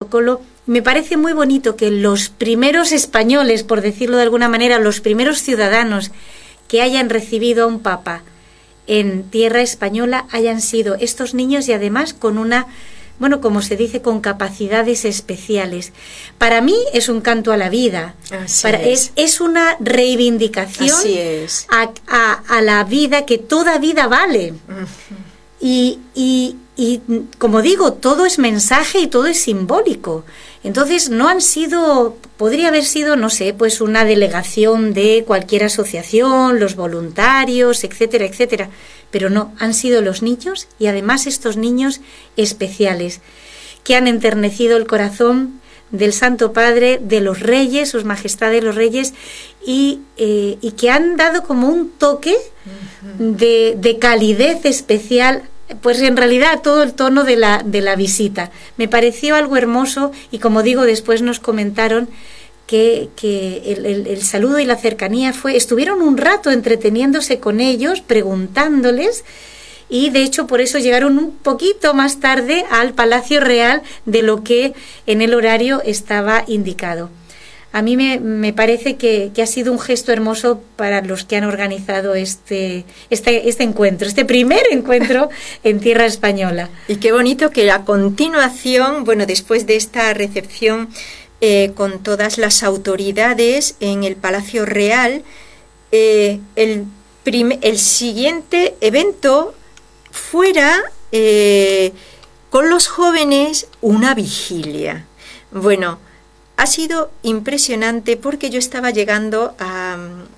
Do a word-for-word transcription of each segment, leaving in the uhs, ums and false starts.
protocolo. Me parece muy bonito que los primeros españoles, por decirlo de alguna manera, los primeros ciudadanos que hayan recibido a un papa en tierra española hayan sido estos niños, y además con una, bueno, como se dice, con capacidades especiales. Para mí es un canto a la vida. Así Para, es. es. Es una reivindicación Así es. A, a, a la vida, que toda vida vale. Uh-huh. Y, y, y, como digo, todo es mensaje y todo es simbólico. Entonces no han sido, podría haber sido, no sé, pues una delegación de cualquier asociación, los voluntarios, etcétera, etcétera. Pero no, han sido los niños, y además estos niños especiales, que han enternecido el corazón del Santo Padre, de los reyes, sus majestades los reyes, y, eh, y que han dado como un toque uh-huh. de, de calidez especial, pues en realidad todo el tono de la, de la visita. Me pareció algo hermoso, y como digo, después nos comentaron que, que el, el, el saludo y la cercanía fue, estuvieron un rato entreteniéndose con ellos, preguntándoles, y de hecho por eso llegaron un poquito más tarde al Palacio Real de lo que en el horario estaba indicado. A mí me, me parece que, que ha sido un gesto hermoso para los que han organizado este, este, este encuentro, este primer encuentro en tierra española. Y qué bonito que a continuación, bueno, después de esta recepción eh, con todas las autoridades en el Palacio Real, eh, el, prim- el siguiente evento fuera eh, con los jóvenes una vigilia. Bueno, ha sido impresionante porque yo estaba llegando a,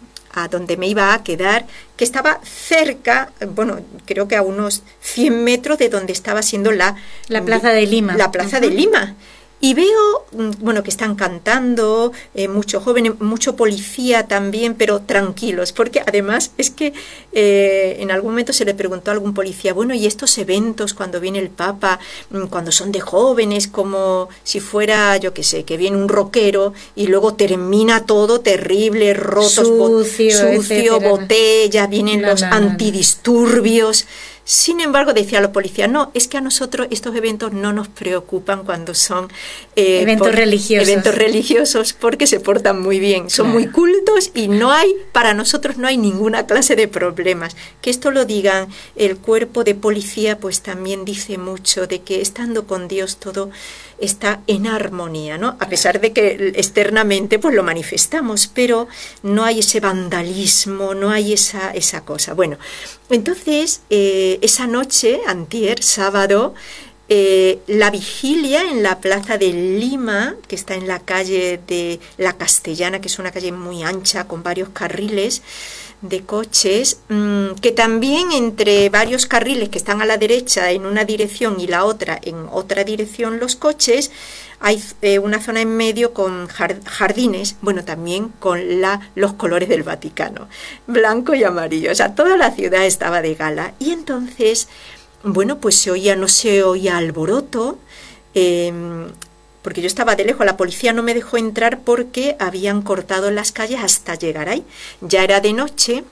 a donde me iba a quedar, que estaba cerca, bueno, creo que a unos cien metros de donde estaba siendo la... La Plaza de Lima. La Plaza uh-huh. de Lima. Y veo, bueno, que están cantando, eh, muchos jóvenes, mucho policía también, pero tranquilos, porque además es que eh, en algún momento se le preguntó a algún policía, bueno, ¿y estos eventos cuando viene el Papa, cuando son de jóvenes, como si fuera, yo qué sé, que viene un rockero y luego termina todo terrible, rotos, sucio, bo- sucio botella, vienen no, los no, antidisturbios? Sin embargo, decía la policía, no, es que a nosotros estos eventos no nos preocupan cuando son eh, eventos por, religiosos. Eventos religiosos, porque se portan muy bien, son claro. muy cultos, y no hay, para nosotros no hay ninguna clase de problemas. Que esto lo digan el cuerpo de policía, pues también dice mucho de que estando con Dios todo está en armonía, ¿no? A pesar de que externamente pues lo manifestamos, pero no hay ese vandalismo, no hay esa, esa cosa. Bueno, entonces eh, esa noche, antier, sábado, eh, la vigilia en la Plaza de Lima, que está en la calle de La Castellana, que es una calle muy ancha con varios carriles de coches, mmm, que también entre varios carriles que están a la derecha en una dirección y la otra en otra dirección los coches, hay eh, una zona en medio con jardines, bueno, también con la, los colores del Vaticano, blanco y amarillo, o sea, toda la ciudad estaba de gala. Y entonces, bueno, pues se oía, no se oía alboroto, eh, porque yo estaba de lejos, la policía no me dejó entrar porque habían cortado las calles hasta llegar ahí. Ya era de noche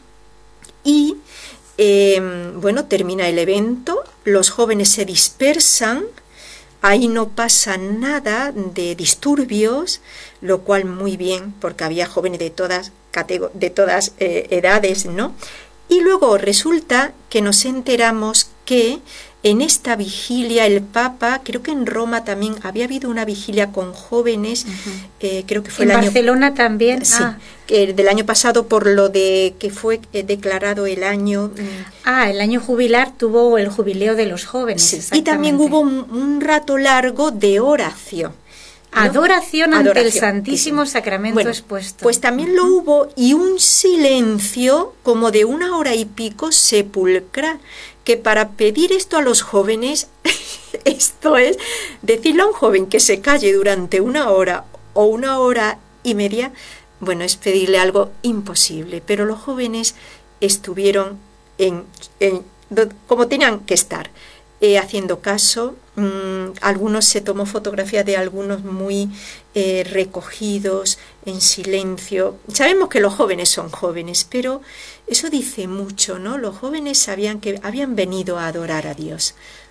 y, eh, bueno, termina el evento, los jóvenes se dispersan, ahí no pasa nada de disturbios, lo cual muy bien, porque había jóvenes de todas, categ- de todas eh, edades, ¿no? Y luego resulta que nos enteramos que en esta vigilia el Papa, creo que en Roma también había habido una vigilia con jóvenes, uh-huh. eh, creo que fue en el año... En Barcelona también. Sí, ah. que del año pasado por lo de que fue eh, declarado el año... Ah, el año jubilar tuvo el jubileo de los jóvenes. Sí, y también hubo un, un rato largo de oración. ¿No? Adoración ante Adoración, el Santísimo sí. Sacramento bueno, expuesto. Pues también uh-huh. lo hubo, y un silencio como de una hora y pico sepulcral, que para pedir esto a los jóvenes, esto es decirle a un joven que se calle durante una hora o una hora y media, bueno, es pedirle algo imposible, pero los jóvenes estuvieron en, en como tenían que estar. Eh, haciendo caso, mmm, algunos se tomó fotografías de algunos muy eh, recogidos, en silencio. Sabemos que los jóvenes son jóvenes, pero eso dice mucho, ¿no? Los jóvenes sabían que habían venido a adorar a Dios.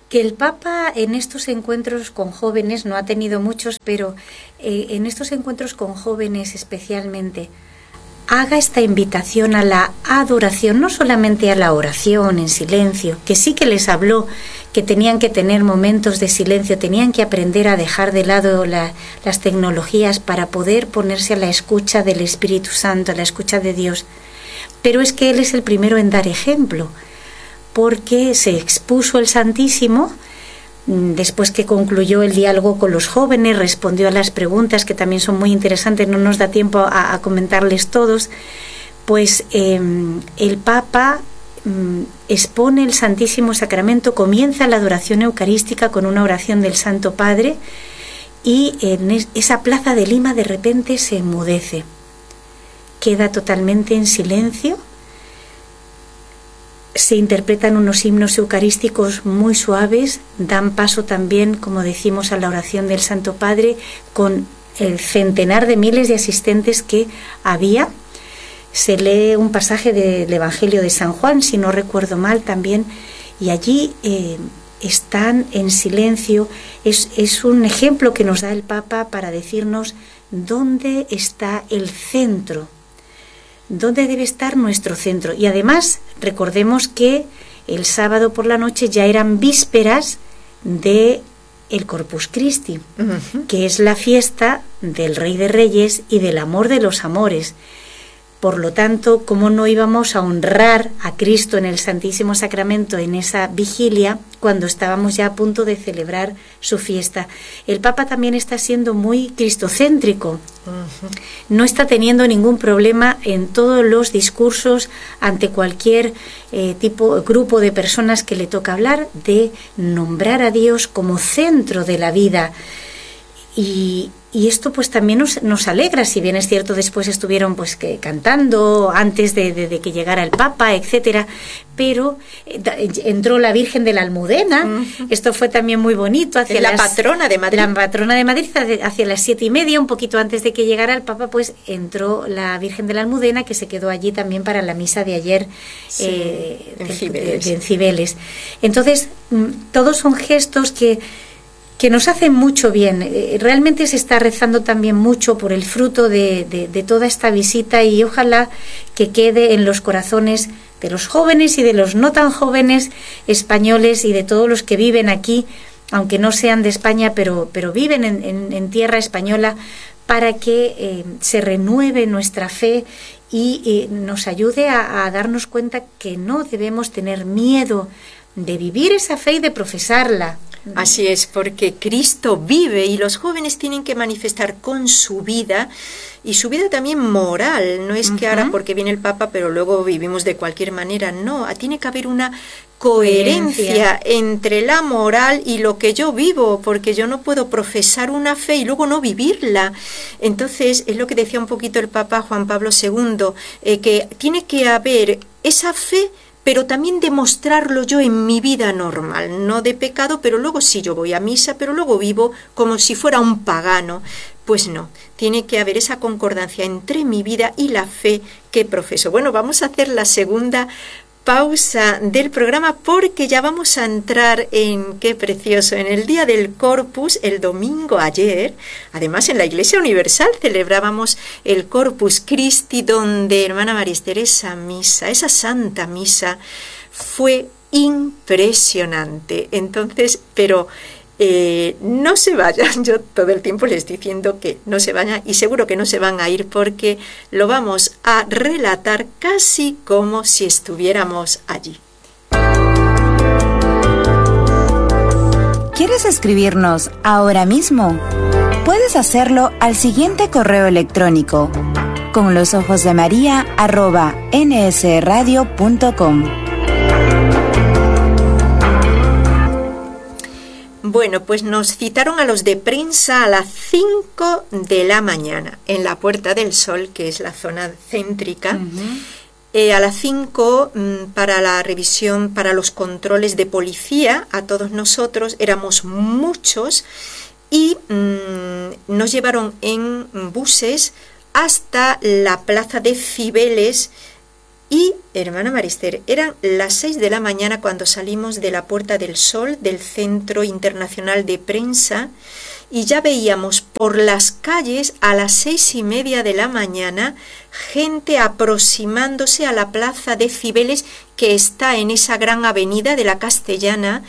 Que el Papa en estos encuentros con jóvenes, no ha tenido muchos, pero eh, en estos encuentros con jóvenes especialmente, haga esta invitación a la adoración, no solamente a la oración en silencio, que sí que les habló que tenían que tener momentos de silencio, tenían que aprender a dejar de lado la, las tecnologías para poder ponerse a la escucha del Espíritu Santo, a la escucha de Dios. Pero es que Él es el primero en dar ejemplo, porque se expuso el Santísimo, después que concluyó el diálogo con los jóvenes, respondió a las preguntas que también son muy interesantes, no nos da tiempo a, a comentarles todos, pues eh, el Papa eh, expone el Santísimo Sacramento, comienza la adoración eucarística con una oración del Santo Padre y en es, esa plaza de Lima de repente se enmudece, queda totalmente en silencio. Se interpretan unos himnos eucarísticos muy suaves, dan paso también, como decimos, a la oración del Santo Padre con el centenar de miles de asistentes que había. Se lee un pasaje del Evangelio de San Juan, si no recuerdo mal también, y allí eh, están en silencio. Es, es un ejemplo que nos da el Papa para decirnos dónde está el centro, dónde debe estar nuestro centro. Y además recordemos que el sábado por la noche ya eran vísperas de el Corpus Christi, uh-huh. que es la fiesta del Rey de Reyes y del amor de los amores. Por lo tanto, ¿cómo no íbamos a honrar a Cristo en el Santísimo Sacramento en esa vigilia cuando estábamos ya a punto de celebrar su fiesta? El Papa también está siendo muy cristocéntrico. Uh-huh. No está teniendo ningún problema en todos los discursos ante cualquier eh, tipo, grupo de personas que le toca hablar, de nombrar a Dios como centro de la vida. Y, y esto pues también nos, nos alegra, si bien es cierto después estuvieron pues que cantando antes de, de, de que llegara el Papa, etcétera, pero eh, entró la Virgen de la Almudena. Uh-huh. Esto fue también muy bonito. Hacia la las, patrona de Madrid. La patrona de Madrid, hacia las siete y media, un poquito antes de que llegara el Papa, pues entró la Virgen de la Almudena, que se quedó allí también para la misa de ayer, sí, eh, en, de, Cibeles. De, de, en Cibeles. Entonces, todos son gestos que que nos hacen mucho bien. Realmente se está rezando también mucho por el fruto de, de, de toda esta visita, y ojalá que quede en los corazones de los jóvenes y de los no tan jóvenes españoles y de todos los que viven aquí, aunque no sean de España, pero, pero viven en, en, en tierra española, para que eh, se renueve nuestra fe y eh, nos ayude a, a darnos cuenta que no debemos tener miedo de vivir esa fe y de profesarla. Así es, porque Cristo vive y los jóvenes tienen que manifestar con su vida, y su vida también moral. No es uh-huh. que ahora porque viene el Papa pero luego vivimos de cualquier manera, no, tiene que haber una coherencia, coherencia entre la moral y lo que yo vivo, porque yo no puedo profesar una fe y luego no vivirla. Entonces es lo que decía un poquito el Papa Juan Pablo segundo, eh, que tiene que haber esa fe, pero también demostrarlo yo en mi vida normal, no de pecado, pero luego sí yo voy a misa, pero luego vivo como si fuera un pagano. Pues no, tiene que haber esa concordancia entre mi vida y la fe que profeso. Bueno, vamos a hacer la segunda pausa del programa, porque ya vamos a entrar en, qué precioso, en el día del Corpus, el domingo ayer. Además, en la Iglesia Universal celebrábamos el Corpus Christi, donde, hermana María Esther, esa misa, esa santa misa fue impresionante. Entonces, pero Eh, no se vayan, yo todo el tiempo les diciendo que no se vayan, y seguro que no se van a ir, porque lo vamos a relatar casi como si estuviéramos allí. ¿Quieres escribirnos ahora mismo? Puedes hacerlo al siguiente correo electrónico: con los ojos de María arroba nsradio punto com. Bueno, pues nos citaron a los de prensa a las cinco de la mañana en la Puerta del Sol, que es la zona céntrica. Uh-huh. Eh, a las cinco mmm, para la revisión, para los controles de policía, a todos nosotros, éramos muchos, y mmm, nos llevaron en buses hasta la plaza de Cibeles, Y, hermana Marister, eran las seis de la mañana cuando salimos de la Puerta del Sol, del Centro Internacional de Prensa, y ya veíamos por las calles a las seis y media de la mañana gente aproximándose a la plaza de Cibeles, que está en esa gran avenida de la Castellana,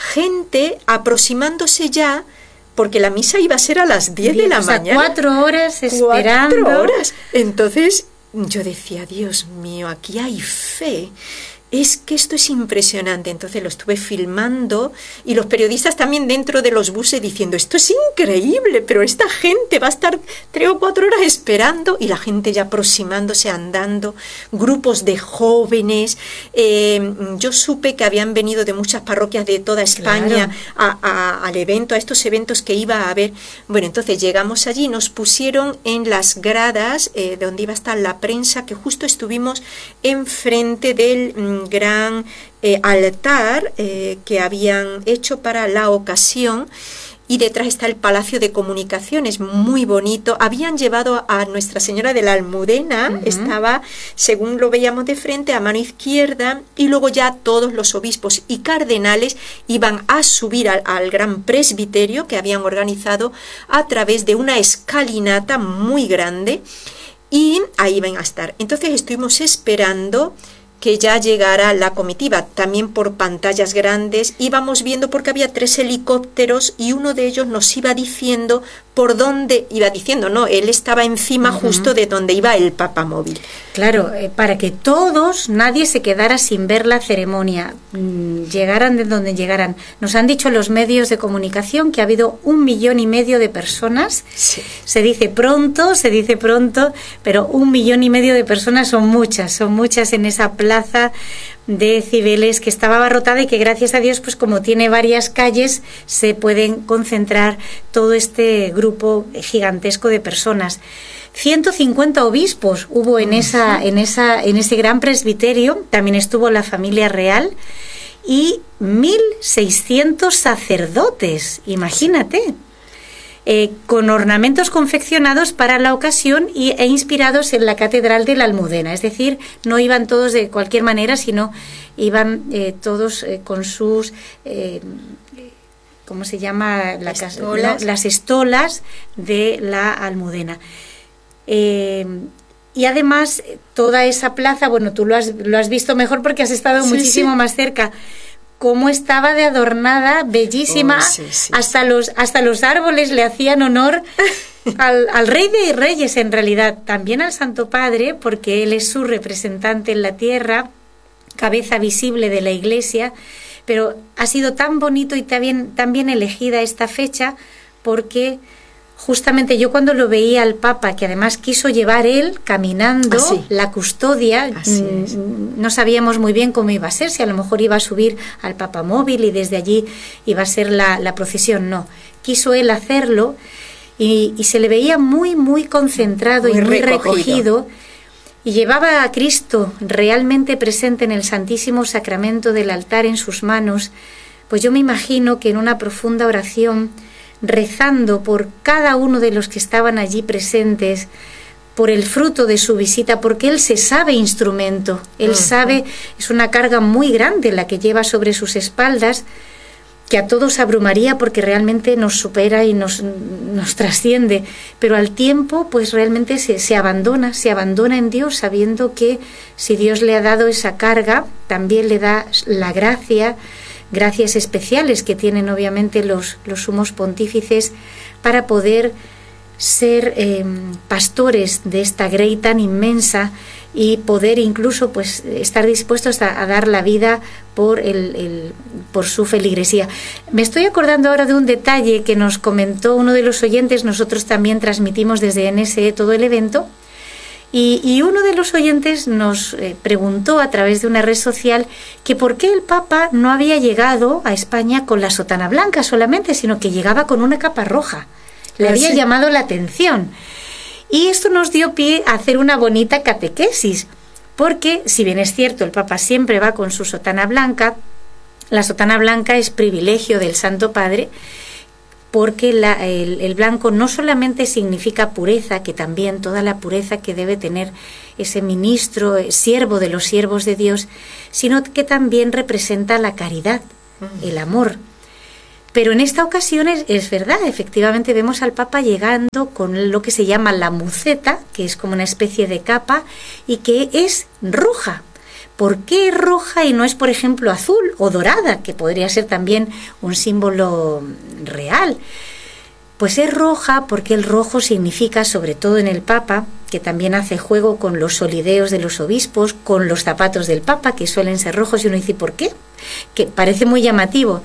gente aproximándose ya, porque la misa iba a ser a las diez de la o sea, mañana. Cuatro horas esperando. Cuatro horas. Entonces yo decía, Dios mío, aquí hay fe. Es que esto es impresionante. Entonces lo estuve filmando y los periodistas también dentro de los buses diciendo, esto es increíble, pero esta gente va a estar tres o cuatro horas esperando, y la gente ya aproximándose, andando, grupos de jóvenes. Eh, yo supe que habían venido de muchas parroquias de toda España, claro, a, a, al evento, a estos eventos que iba a haber. Bueno, entonces llegamos allí, nos pusieron en las gradas eh, donde iba a estar la prensa, que justo estuvimos enfrente del gran eh, altar eh, que habían hecho para la ocasión, y detrás está el Palacio de Comunicaciones, muy bonito. Habían llevado a Nuestra Señora de la Almudena, uh-huh. estaba, según lo veíamos de frente, a mano izquierda, y luego ya todos los obispos y cardenales iban a subir al, al gran presbiterio que habían organizado a través de una escalinata muy grande, y ahí van a estar. Entonces estuvimos esperando que ya llegara la comitiva, también por pantallas grandes íbamos viendo, porque había tres helicópteros y uno de ellos nos iba diciendo por dónde iba diciendo, no, él estaba encima uh-huh. justo de donde iba el papamóvil. Claro, eh, para que todos, nadie se quedara sin ver la ceremonia, mm, llegaran de donde llegaran. Nos han dicho los medios de comunicación que ha habido un millón y medio de personas. Sí. Se dice pronto, se dice pronto, pero un millón y medio de personas son muchas, son muchas en esa plaza de Cibeles, que estaba abarrotada, y que gracias a Dios, pues como tiene varias calles, se pueden concentrar todo este grupo gigantesco de personas. ciento cincuenta obispos hubo en esa, en esa, en ese gran presbiterio. También estuvo la familia real y mil seiscientos sacerdotes, imagínate. Eh, con ornamentos confeccionados para la ocasión y, e inspirados en la Catedral de la Almudena. Es decir, no iban todos de cualquier manera, sino iban eh, todos eh, con sus, eh, ¿cómo se llama? La estolas. Casa, no, las estolas de la Almudena. Eh, y además, toda esa plaza, bueno, tú lo has, lo has visto mejor porque has estado sí, muchísimo sí. más cerca. Cómo estaba de adornada, bellísima, oh, sí, sí, hasta, sí. Los, hasta los árboles le hacían honor al, al Rey de Reyes, en realidad, también al Santo Padre, porque él es su representante en la tierra, cabeza visible de la Iglesia, pero ha sido tan bonito y tan bien, tan bien elegida esta fecha, porque justamente yo cuando lo veía al Papa, que además quiso llevar él caminando Así. la custodia, no sabíamos muy bien cómo iba a ser, si a lo mejor iba a subir al papamóvil y desde allí iba a ser la, la procesión, no. Quiso él hacerlo y, y se le veía muy, muy concentrado muy y muy recogido. recogido, y llevaba a Cristo realmente presente en el Santísimo Sacramento del altar en sus manos. Pues yo me imagino que en una profunda oración, rezando por cada uno de los que estaban allí presentes, por el fruto de su visita, porque él se sabe instrumento, él uh-huh. sabe, es una carga muy grande la que lleva sobre sus espaldas, que a todos abrumaría porque realmente nos supera y nos, nos trasciende, pero al tiempo pues realmente se, se abandona, se abandona en Dios, sabiendo que si Dios le ha dado esa carga, también le da la gracia, gracias especiales que tienen obviamente los, los sumos pontífices para poder ser eh, pastores de esta grey tan inmensa y poder incluso pues estar dispuestos a, a dar la vida por, el, el, por su feligresía. Me estoy acordando ahora de un detalle que nos comentó uno de los oyentes. Nosotros también transmitimos desde N S E todo el evento. Y, y uno de los oyentes nos eh, preguntó a través de una red social que por qué el Papa no había llegado a España con la sotana blanca solamente, sino que llegaba con una capa roja. Le ah, había sí. llamado la atención. Y esto nos dio pie a hacer una bonita catequesis, porque si bien es cierto, el Papa siempre va con su sotana blanca, la sotana blanca es privilegio del Santo Padre, porque la, el, el blanco no solamente significa pureza, que también toda la pureza que debe tener ese ministro, siervo de los siervos de Dios, sino que también representa la caridad, el amor. Pero en esta ocasión es, es verdad, efectivamente vemos al Papa llegando con lo que se llama la muceta, que es como una especie de capa y que es roja. ¿Por qué es roja y no es, por ejemplo, azul o dorada, que podría ser también un símbolo real? Pues es roja porque el rojo significa, sobre todo en el Papa, que también hace juego con los solideos de los obispos, con los zapatos del Papa, que suelen ser rojos, y uno dice, ¿por qué? Que parece muy llamativo.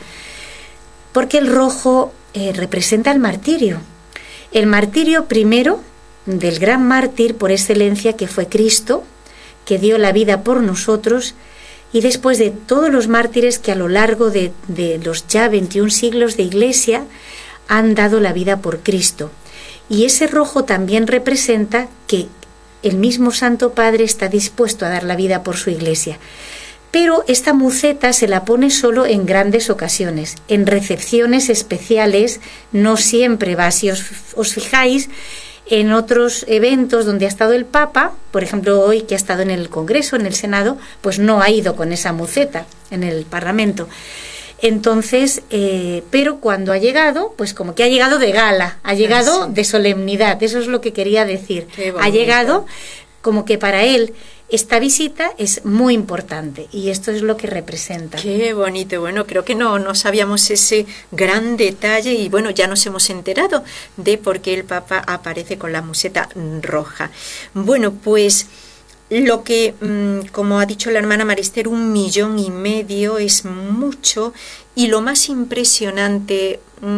Porque el rojo eh, representa el martirio. El martirio primero del gran mártir por excelencia, que fue Cristo, que dio la vida por nosotros, y después de todos los mártires que a lo largo de, de los ya veintiún siglos de Iglesia han dado la vida por Cristo. Y ese rojo también representa que el mismo Santo Padre está dispuesto a dar la vida por su Iglesia. Pero esta muceta se la pone solo en grandes ocasiones, en recepciones especiales, no siempre va. Si os, os fijáis, en otros eventos donde ha estado el Papa, por ejemplo hoy que ha estado en el Congreso, en el Senado, pues no ha ido con esa muceta en el Parlamento. Entonces, eh, pero cuando ha llegado, pues como que ha llegado de gala, ha llegado ah, sí. de solemnidad, eso es lo que quería decir. Ha llegado como que para él esta visita es muy importante y esto es lo que representa. Qué bonito. Bueno, creo que no, no sabíamos ese gran detalle y bueno, ya nos hemos enterado de por qué el Papa aparece con la museta roja. Bueno, pues lo que, como ha dicho la hermana Marister, un millón y medio es mucho y lo más impresionante,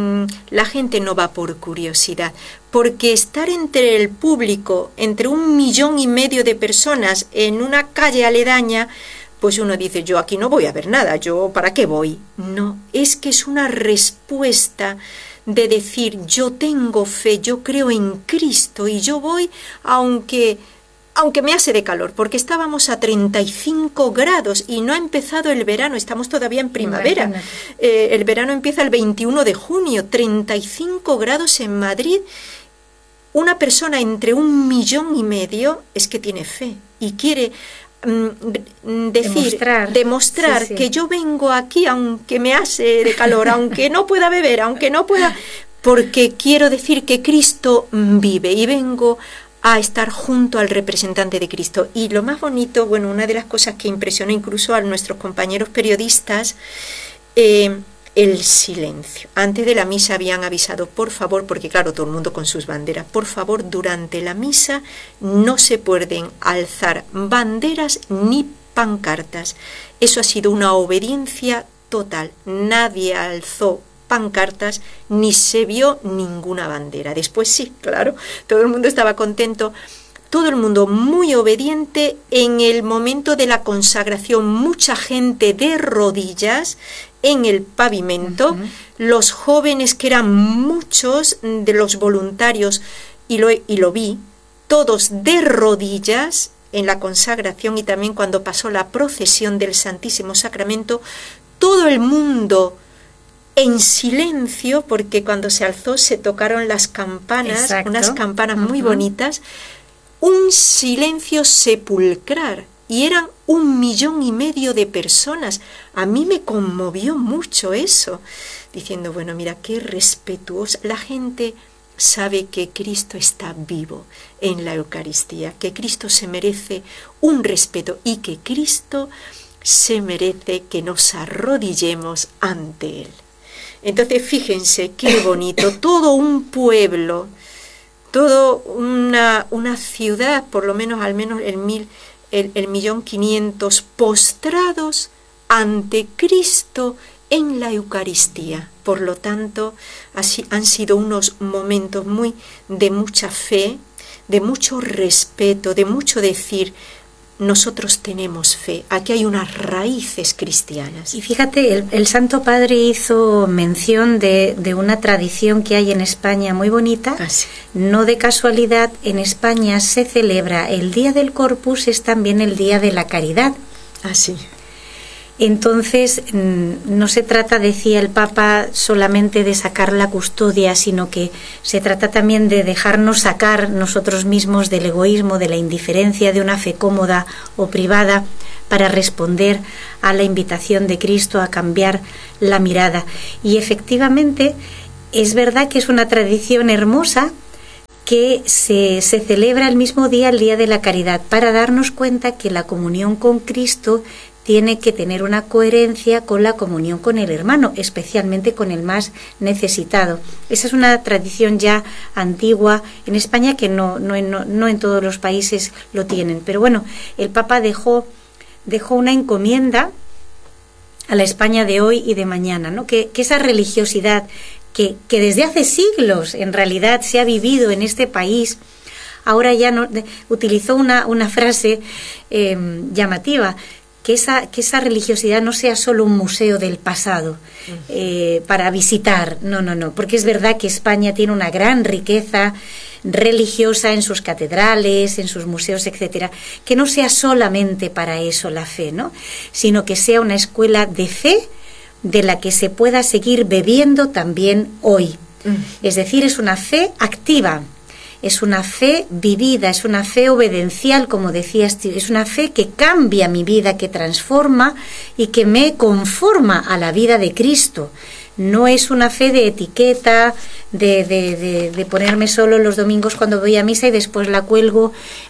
la gente no va por curiosidad, porque estar entre el público, entre un millón y medio de personas en una calle aledaña, pues uno dice, yo aquí no voy a ver nada, yo ¿para qué voy? No, es que es una respuesta de decir, yo tengo fe, yo creo en Cristo y yo voy aunque... aunque me hace de calor, porque estábamos a treinta y cinco grados y no ha empezado el verano, estamos todavía en primavera. Eh, el verano empieza el veintiuno de junio, treinta y cinco grados en Madrid. Una persona entre un millón y medio es que tiene fe y quiere mm, decir, demostrar, demostrar sí, sí. que yo vengo aquí aunque me hace de calor, aunque no pueda beber, aunque no pueda, porque quiero decir que Cristo vive y vengo a estar junto al representante de Cristo. Y lo más bonito, bueno, una de las cosas que impresionó incluso a nuestros compañeros periodistas, eh, el silencio. Antes de la misa habían avisado, por favor, porque claro, todo el mundo con sus banderas, por favor, durante la misa no se pueden alzar banderas ni pancartas. Eso ha sido una obediencia total. Nadie alzó pancartas ni se vio ninguna bandera. Después sí, claro, todo el mundo estaba contento, todo el mundo muy obediente. En el momento de la consagración, mucha gente de rodillas en el pavimento, uh-huh. los jóvenes, que eran muchos de los voluntarios, y lo, y lo vi, todos de rodillas en la consagración, y también cuando pasó la procesión del Santísimo Sacramento, todo el mundo en silencio, porque cuando se alzó se tocaron las campanas, exacto. unas campanas uh-huh. muy bonitas, un silencio sepulcral, y eran un millón y medio de personas. A mí me conmovió mucho eso, diciendo, bueno, mira, qué respetuosa. La gente sabe que Cristo está vivo en la Eucaristía, que Cristo se merece un respeto y que Cristo se merece que nos arrodillemos ante Él. Entonces, fíjense qué bonito, todo un pueblo, toda una, una ciudad, por lo menos, al menos el mil, el, el millón quinientos, postrados ante Cristo en la Eucaristía. Por lo tanto, así han sido unos momentos muy de mucha fe, de mucho respeto, de mucho decir, nosotros tenemos fe, aquí hay unas raíces cristianas. Y fíjate, el, el Santo Padre hizo mención de, de una tradición que hay en España muy bonita. Ah, sí. No de casualidad, en España se celebra el Día del Corpus, es también el Día de la Caridad. Ah, sí. Entonces, no se trata, decía el Papa, solamente de sacar la custodia, sino que se trata también de dejarnos sacar nosotros mismos del egoísmo, de la indiferencia, de una fe cómoda o privada, para responder a la invitación de Cristo a cambiar la mirada. Y efectivamente, es verdad que es una tradición hermosa que se, se celebra el mismo día, el Día de la Caridad, para darnos cuenta que la comunión con Cristo tiene que tener una coherencia con la comunión con el hermano, especialmente con el más necesitado. Esa es una tradición ya antigua en España, que no, no, no, no en todos los países lo tienen. Pero bueno, el Papa dejó, dejó una encomienda a la España de hoy y de mañana, ¿no? Que, que esa religiosidad que, que desde hace siglos en realidad se ha vivido en este país, ahora ya no, de, utilizó una, una frase eh, llamativa, que esa, que esa religiosidad no sea solo un museo del pasado eh, para visitar, no, no, no, porque es verdad que España tiene una gran riqueza religiosa en sus catedrales, en sus museos, etcétera, que no sea solamente para eso la fe, ¿no? Sino que sea una escuela de fe de la que se pueda seguir bebiendo también hoy. Es decir, es una fe activa, es una fe vivida, es una fe obediencial, como decías, es una fe que cambia mi vida, que transforma y que me conforma a la vida de Cristo. No es una fe de etiqueta, de, de, de, de ponerme solo los domingos cuando voy a misa y después la cuelgo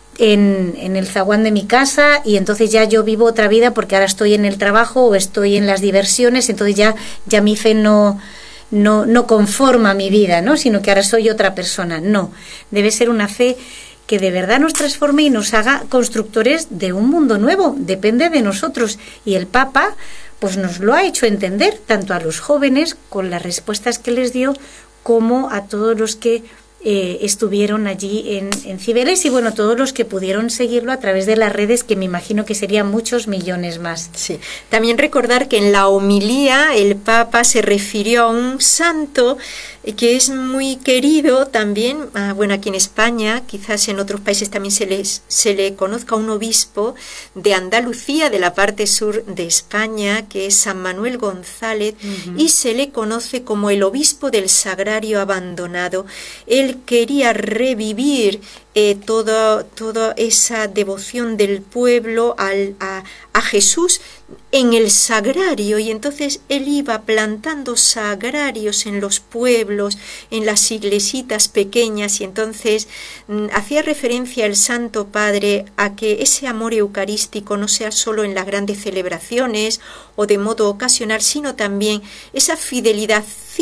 en, en el zaguán de mi casa y entonces ya yo vivo otra vida porque ahora estoy en el trabajo o estoy en las diversiones, entonces ya, ya mi fe no... No, no conforma mi vida, ¿no? Sino que ahora soy otra persona. No, debe ser una fe que de verdad nos transforme y nos haga constructores de un mundo nuevo. Depende de nosotros. Y el Papa pues nos lo ha hecho entender, tanto a los jóvenes, con las respuestas que les dio, como a todos los que eh, estuvieron allí en, en Cibeles y bueno, todos los que pudieron seguirlo a través de las redes, que me imagino que serían muchos millones más. Sí. También recordar que en la homilía el Papa se refirió a un santo que es muy querido también, ah, bueno, aquí en España, quizás en otros países también se, les, se le conozca, un obispo de Andalucía, de la parte sur de España, que es San Manuel González, uh-huh. y se le conoce como el obispo del Sagrario Abandonado. Él quería revivir eh, toda, toda esa devoción del pueblo al, a, a Jesús en el sagrario, y entonces él iba plantando sagrarios en los pueblos, en las iglesitas pequeñas, y entonces mm, hacía referencia el Santo Padre a que ese amor eucarístico no sea solo en las grandes celebraciones o de modo ocasional, sino también esa fidelidad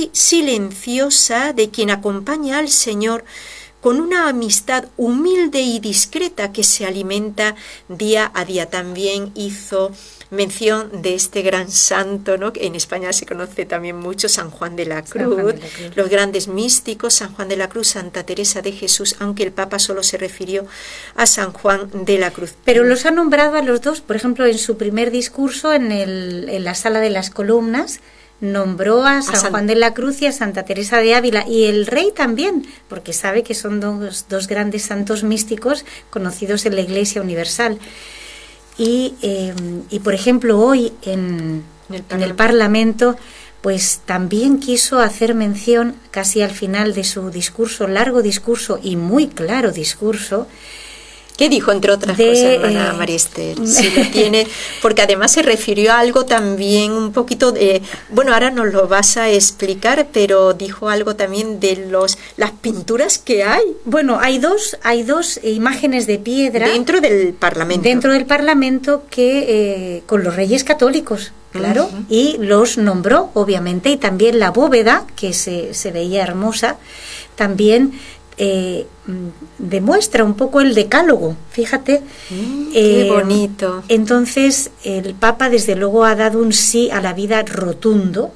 silenciosa de quien acompaña al Señor con una amistad humilde y discreta que se alimenta día a día. También hizo mención de este gran santo, ¿no? En España se conoce también mucho, San Juan de la Cruz, de la Cruz. Los grandes místicos, San Juan de la Cruz, Santa Teresa de Jesús, aunque el Papa solo se refirió a San Juan de la Cruz. Pero los ha nombrado a los dos, por ejemplo, en su primer discurso en, el, en la Sala de las Columnas, nombró a San, a San Juan de la Cruz y a Santa Teresa de Ávila, y el rey también, porque sabe que son dos, dos grandes santos místicos conocidos en la Iglesia Universal. Y, eh, y por ejemplo, hoy en, en, el en el Parlamento, pues también quiso hacer mención, casi al final de su discurso, largo discurso y muy claro discurso. ¿Qué dijo, entre otras de, cosas, hermana eh, María Esther? Si lo tiene, porque además se refirió a algo también un poquito de, bueno, ahora nos lo vas a explicar, pero dijo algo también de los las pinturas que hay. Bueno, hay dos, hay dos imágenes de piedra dentro del Parlamento. Dentro del Parlamento que eh, con los Reyes Católicos, claro, uh-huh. y los nombró, obviamente, y también la bóveda, que se, se veía hermosa, también Eh, demuestra un poco el decálogo, fíjate. Mm, qué eh, bonito. Entonces el Papa desde luego ha dado un sí a la vida rotundo,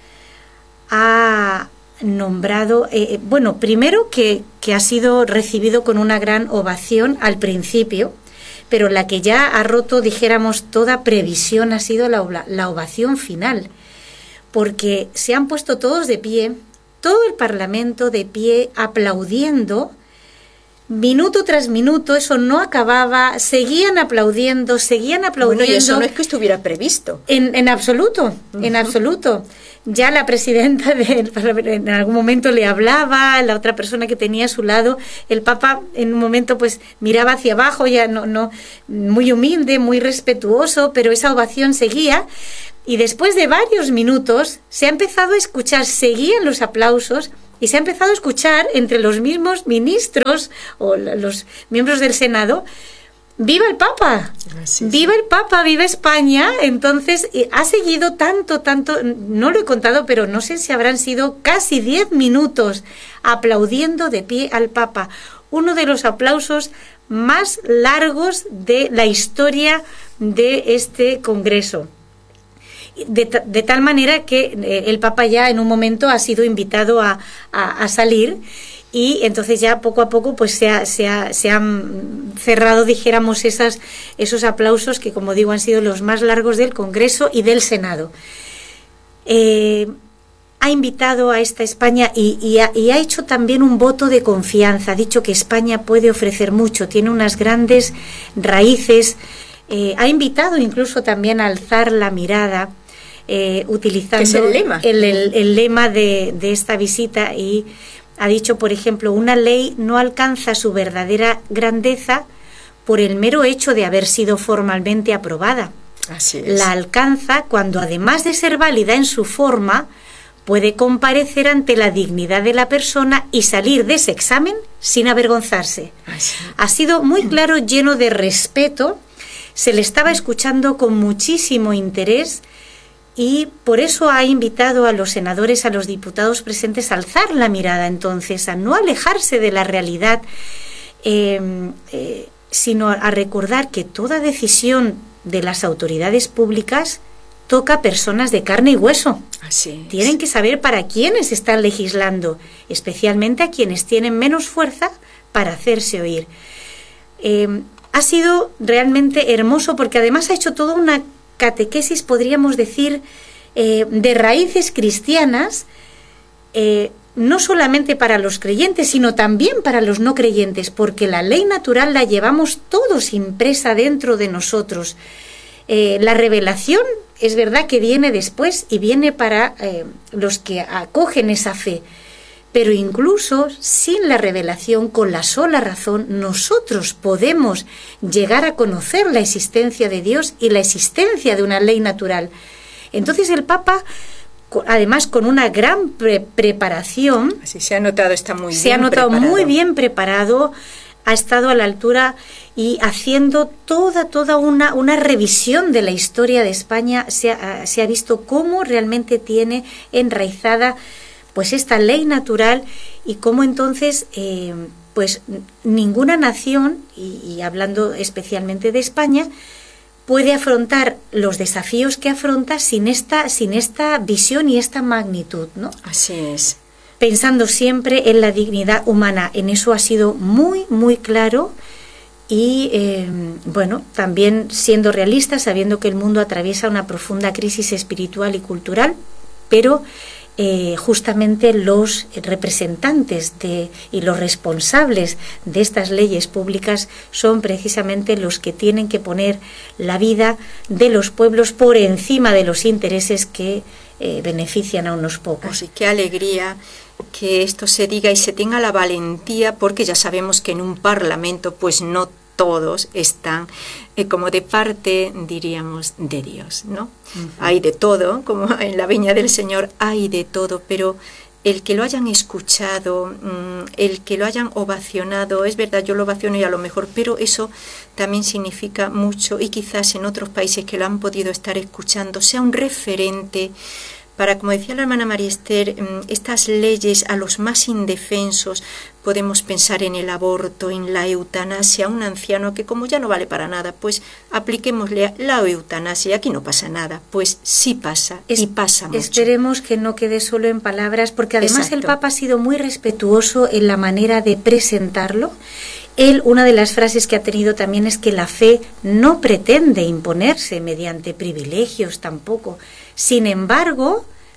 ha nombrado, eh, bueno, primero que, que ha sido recibido con una gran ovación al principio, pero la que ya ha roto, dijéramos, toda previsión ha sido la, la ovación final, porque se han puesto todos de pie, todo el Parlamento de pie, aplaudiendo, minuto tras minuto, eso no acababa, seguían aplaudiendo, seguían aplaudiendo. Bueno, y eso no es que estuviera previsto. En, en absoluto, uh-huh. en absoluto. Ya la presidenta de, en algún momento le hablaba, la otra persona que tenía a su lado, el Papa en un momento pues miraba hacia abajo, ya no, no, muy humilde, muy respetuoso, pero esa ovación seguía. Y después de varios minutos se ha empezado a escuchar, seguían los aplausos, y se ha empezado a escuchar entre los mismos ministros o los miembros del Senado: ¡viva el Papa! Sí, ¡viva sí. el Papa! ¡Viva España! Entonces, eh, ha seguido tanto, tanto, no lo he contado, pero no sé si habrán sido casi diez minutos aplaudiendo de pie al Papa. Uno de los aplausos más largos de la historia de este Congreso. De, de tal manera que eh, el Papa ya en un momento ha sido invitado a, a, a salir, y entonces ya poco a poco pues se, ha, se, ha, se han cerrado, dijéramos, esas, esos aplausos que, como digo, han sido los más largos del Congreso y del Senado. Eh, ha invitado a esta España y, y, ha, y ha hecho también un voto de confianza. Ha dicho que España puede ofrecer mucho, tiene unas grandes raíces. Eh, ha invitado incluso también a alzar la mirada, Eh, utilizando es el lema, el, el, el lema de, de esta visita, y ha dicho, por ejemplo, una ley no alcanza su verdadera grandeza por el mero hecho de haber sido formalmente aprobada. Así es. La alcanza cuando, además de ser válida en su forma, puede comparecer ante la dignidad de la persona y salir de ese examen sin avergonzarse. Así. Ha sido muy claro, lleno de respeto, se le estaba escuchando con muchísimo interés. Y por eso ha invitado a los senadores, a los diputados presentes, a alzar la mirada, entonces, a no alejarse de la realidad, eh, eh, sino a recordar que toda decisión de las autoridades públicas toca a personas de carne y hueso. Así es. Tienen que saber para quiénes están legislando, especialmente a quienes tienen menos fuerza para hacerse oír. Eh, ha sido realmente hermoso, porque además ha hecho toda una catequesis, podríamos decir, eh, de raíces cristianas, eh, no solamente para los creyentes, sino también para los no creyentes, porque la ley natural la llevamos todos impresa dentro de nosotros. Eh, la revelación es verdad que viene después y viene para eh, los que acogen esa fe, pero incluso sin la revelación, con la sola razón, nosotros podemos llegar a conocer la existencia de Dios y la existencia de una ley natural. Entonces el Papa, además con una gran pre preparación, así se ha notado, está muy se bien ha notado preparado. muy bien preparado, ha estado a la altura y haciendo toda toda una, una revisión de la historia de España. Se ha, se ha visto cómo realmente tiene enraizada pues esta ley natural, y cómo entonces eh, pues ninguna nación, y, y hablando especialmente de España, puede afrontar los desafíos que afronta sin esta, sin esta visión y esta magnitud, ¿no? Así es. Pensando siempre en la dignidad humana. En eso ha sido muy, muy claro. Y eh, bueno, también siendo realista, sabiendo que el mundo atraviesa una profunda crisis espiritual y cultural, pero Eh, justamente los representantes de, y los responsables de estas leyes públicas son precisamente los que tienen que poner la vida de los pueblos por encima de los intereses que eh, benefician a unos pocos. Así que alegría que esto se diga y se tenga la valentía, porque ya sabemos que en un parlamento pues no todos están eh, como de parte, diríamos, de Dios, ¿no? Uh-huh. Hay de todo, como en la viña del Señor hay de todo, pero el que lo hayan escuchado, mmm, el que lo hayan ovacionado, es verdad, yo lo ovaciono y a lo mejor, pero eso también significa mucho, y quizás en otros países que lo han podido estar escuchando sea un referente para, como decía la hermana María Esther, estas leyes a los más indefensos. Podemos pensar en el aborto, en la eutanasia, a un anciano que como ya no vale para nada, pues apliquémosle la eutanasia, aquí no pasa nada, pues sí pasa, es, y pasa mucho. Esperemos que no quede solo en palabras, porque además Exacto. el Papa ha sido muy respetuoso en la manera de presentarlo. Él, una de las frases que ha tenido también es que la fe no pretende imponerse mediante privilegios tampoco. Sin embargo,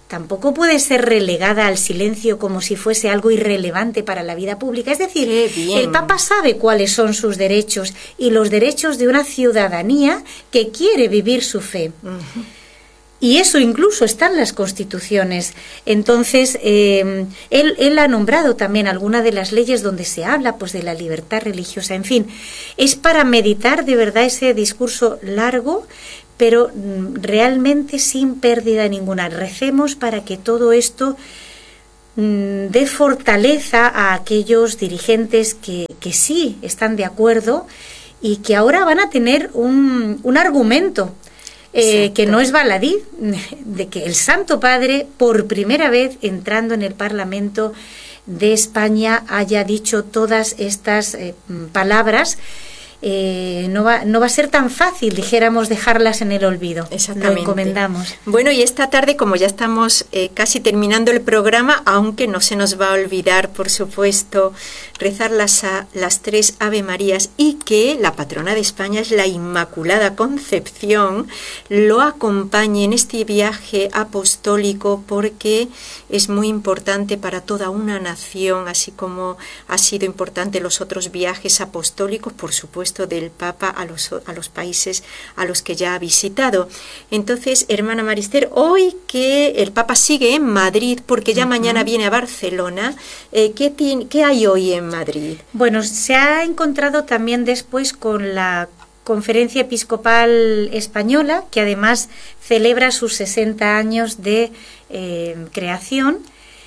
tampoco puede ser relegada al silencio como si fuese algo irrelevante para la vida pública. Es decir, el Papa sabe cuáles son sus derechos y los derechos de una ciudadanía que quiere vivir su fe. Uh-huh. Y eso incluso está en las constituciones. Entonces, eh, él, él ha nombrado también algunas de las leyes donde se habla pues de la libertad religiosa. En fin, es para meditar de verdad ese discurso largo, pero realmente sin pérdida ninguna. Recemos para que todo esto mmm, dé fortaleza a aquellos dirigentes que, que sí están de acuerdo y que ahora van a tener un, un argumento. Eh, que no es baladí, de que el Santo Padre, por primera vez entrando en el Parlamento de España, haya dicho todas estas eh, palabras. Eh, no va, no va a ser tan fácil, dijéramos, dejarlas en el olvido. Exactamente. Lo encomendamos. Bueno, y esta tarde, como ya estamos eh, casi terminando el programa, aunque no se nos va a olvidar, por supuesto, rezar las, a, las tres Ave Marías, y que la patrona de España es la Inmaculada Concepción, lo acompañe en este viaje apostólico, porque es muy importante para toda una nación, así como ha sido importante los otros viajes apostólicos, por supuesto, del Papa a los, a los países a los que ya ha visitado. Entonces, hermana Marister, hoy que el Papa sigue en Madrid, porque ya uh-huh. mañana viene a Barcelona, eh, ¿qué, ti, ¿qué hay hoy en Madrid? Bueno, se ha encontrado también después con la Conferencia Episcopal Española, que además celebra sus sesenta años de eh, creación.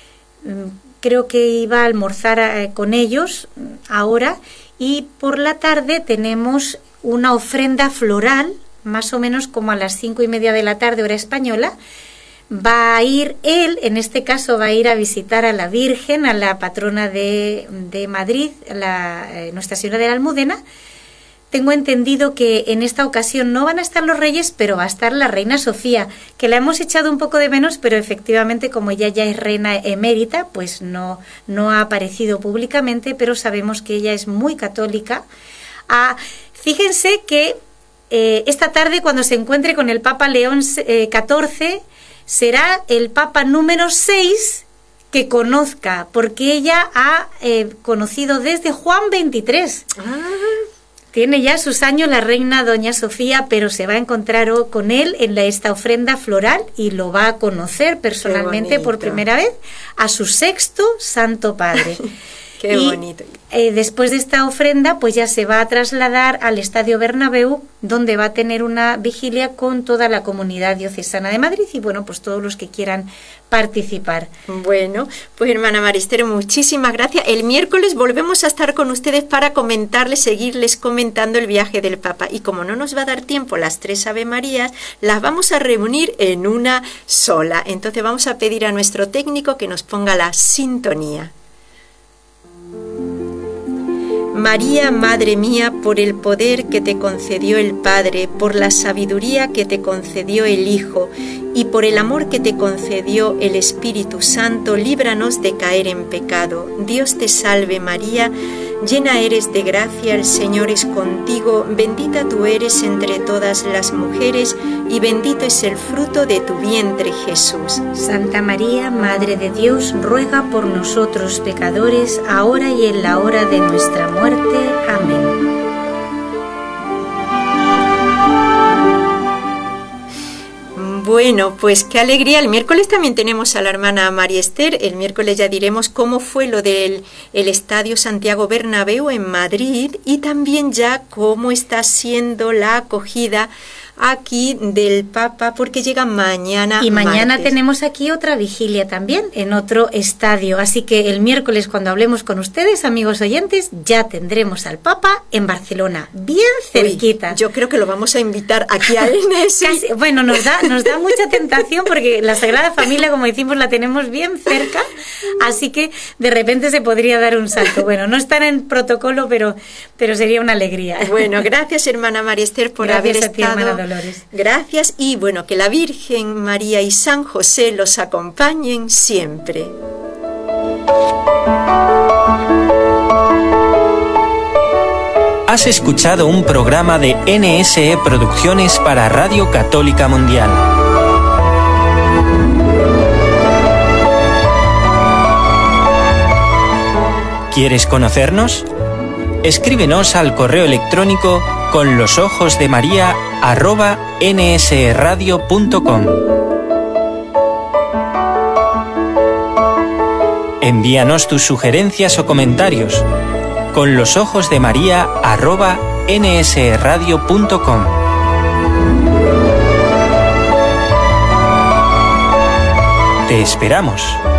Creo que iba a almorzar eh, con ellos ahora. Y por la tarde tenemos una ofrenda floral, más o menos como a las cinco y media de la tarde, hora española. Va a ir él, en este caso va a ir a visitar a la Virgen, a la patrona de, de Madrid, la, eh, Nuestra Señora de la Almudena. Tengo entendido que en esta ocasión no van a estar los reyes, pero va a estar la reina Sofía, que la hemos echado un poco de menos, pero efectivamente como ella ya es reina emérita, pues no, no ha aparecido públicamente, pero sabemos que ella es muy católica. Ah, fíjense que eh, esta tarde, cuando se encuentre con el Papa León eh, catorce, será el Papa número seis que conozca, porque ella ha eh, conocido desde Juan veintitrés. Ah. Tiene ya sus años la reina doña Sofía, pero se va a encontrar con él en la, esta ofrenda floral y lo va a conocer personalmente por primera vez a su sexto Santo Padre. Qué y, bonito. Eh, después de esta ofrenda, pues ya se va a trasladar al Estadio Bernabéu, donde va a tener una vigilia con toda la comunidad diocesana de Madrid y, bueno, pues todos los que quieran participar. Bueno, pues hermana Marister, muchísimas gracias. El miércoles volvemos a estar con ustedes para comentarles, seguirles comentando el viaje del Papa. Y como no nos va a dar tiempo las tres Ave Marías, las vamos a reunir en una sola. Entonces vamos a pedir a nuestro técnico que nos ponga la sintonía. María, Madre mía, por el poder que te concedió el Padre, por la sabiduría que te concedió el Hijo y por el amor que te concedió el Espíritu Santo, líbranos de caer en pecado. Dios te salve María, llena eres de gracia, el Señor es contigo, bendita tú eres entre todas las mujeres y bendito es el fruto de tu vientre Jesús. Santa María, Madre de Dios, ruega por nosotros pecadores, ahora y en la hora de nuestra muerte. Amén. Bueno, pues qué alegría. El miércoles también tenemos a la hermana María Esther. El miércoles ya diremos cómo fue lo del el Estadio Santiago Bernabéu en Madrid y también ya cómo está siendo la acogida aquí del Papa, porque llega mañana y mañana martes. Tenemos aquí otra vigilia también en otro estadio, así que el miércoles cuando hablemos con ustedes, amigos oyentes, ya tendremos al Papa en Barcelona, bien cerquita. Uy, yo creo que lo vamos a invitar aquí a N S. Casi, bueno, nos da nos da mucha tentación porque la Sagrada Familia, como decimos, la tenemos bien cerca, así que de repente se podría dar un salto. Bueno, no están en protocolo, pero pero sería una alegría. Bueno, gracias hermana María Esther por gracias haber a ti, estado. Hermana Gracias y bueno, que la Virgen María y San José los acompañen siempre. Has escuchado un programa de N S E Producciones para Radio Católica Mundial. ¿Quieres conocernos? Escríbenos al correo electrónico con los ojos de María arroba nsradio punto com. Envíanos tus sugerencias o comentarios con los ojos de María arroba nsradio punto com. Te esperamos.